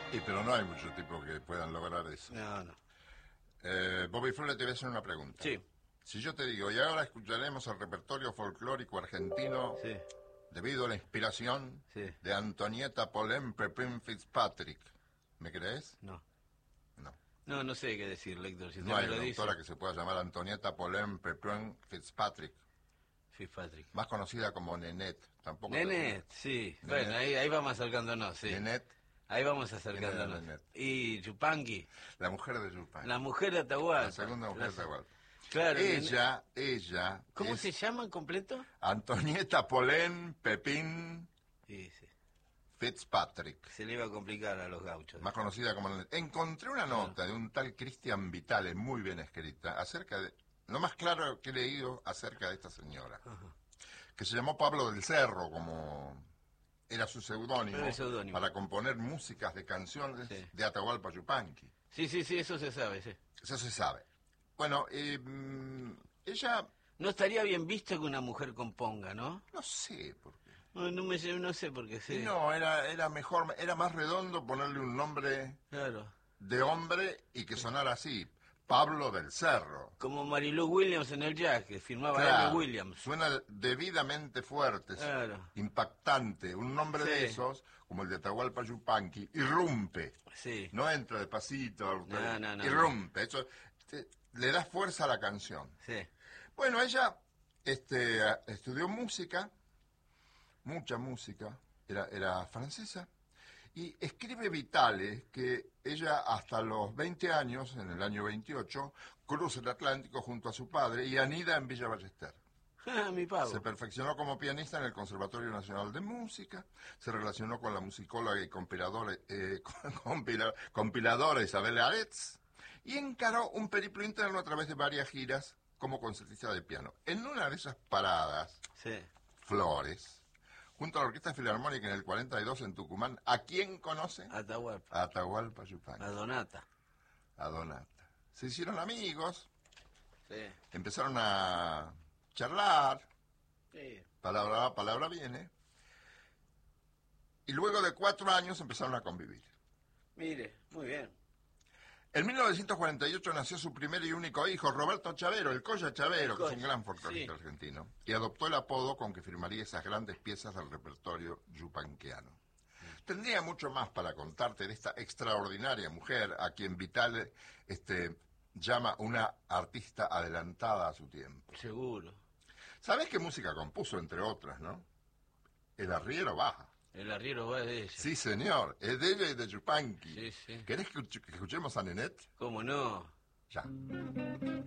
Y pero no hay muchos tipos que puedan lograr eso. No, no. Bobby Flores, te voy a hacer una pregunta. Sí, Si yo te digo, y ahora escucharemos el repertorio folclórico argentino sí, debido a la inspiración sí. de Antonieta Polem Pepin Fitzpatrick, ¿me crees? No. No. No, no sé qué decir, Héctor. Si usted No hay me lo una dice. autora que se pueda llamar Antonieta Polem Pepin Fitzpatrick, Fitzpatrick. más conocida como Nenette. Tampoco Nenet, sí. Nenet. Bueno, ahí vamos acercándonos, sí. Nenette, Ahí vamos ¿Quién acercándonos. era Nenet? Y Chupanqui, la mujer de Yupan. la mujer de Atahualpa. La segunda mujer de Atahualpa. Claro. Ella ¿Cómo es se llama en completo? Antonieta Polem Pepin Sí, sí. Fitzpatrick, Se le iba a complicar a los gauchos. más conocida como Nenette. Encontré una nota de un tal Cristian Vitale, muy bien escrita, acerca de, lo más claro que he leído acerca de esta señora, Ajá. que se llamó Pablo del Cerro, como era su seudónimo, Era el seudónimo. para componer músicas de canciones Sí. de Atahualpa Yupanqui. Sí, sí, sí, eso se sabe, sí. Eso se sabe. Bueno, ella, No estaría bien visto que una mujer componga, ¿no? no sé por qué. No sé por qué, sí. Y no, era mejor, era más redondo ponerle un nombre Claro. de hombre y que sonara así, Pablo del Cerro. Como Marilu Williams en el jazz, que firmaba Claro, L. Williams. suena debidamente fuerte, Claro. impactante. Un nombre de Sí. esos, como el de Atahualpa Yupanqui, irrumpe. Sí. No entra despacito, No. irrumpe. Eso le da fuerza a la canción. Sí. Bueno, ella estudió música, mucha música, era francesa, y escribe Vitale que ella hasta los 20 años, en el año 28, cruza el Atlántico junto a su padre y anida en Villa Ballester. Mi pavo. Se perfeccionó como pianista en el Conservatorio Nacional de Música, se relacionó con la musicóloga y compiladora Isabel Aretz, y encaró un periplo interno a través de varias giras como concertista de piano. En una de esas paradas, Sí. Flores, junto a la Orquesta Filarmónica en el 42 en Tucumán, ¿a quién conoce? Atahualpa. A Atahualpa Yupanqui, A Donata. a Donata. Se hicieron amigos, Sí. empezaron a charlar, Sí. palabra va, palabra viene, y luego de 4 años empezaron a convivir. Mire, muy bien. En 1948 nació su primer y único hijo, Roberto Chavero, el Colla Chavero, El que es un Colla, gran folclorista sí. argentino, y adoptó el apodo con que firmaría esas grandes piezas del repertorio yupanquiano. Tendría mucho más para contarte de esta extraordinaria mujer a quien Vitale llama una artista adelantada a su tiempo. Seguro. ¿Sabés qué música compuso, entre otras, no? El arriero baja. El arriero va de ella. Sí, señor, es de ella y de Yupanqui. Sí, sí. ¿Querés que escuchemos a Nenette? ¿Cómo no? Ya.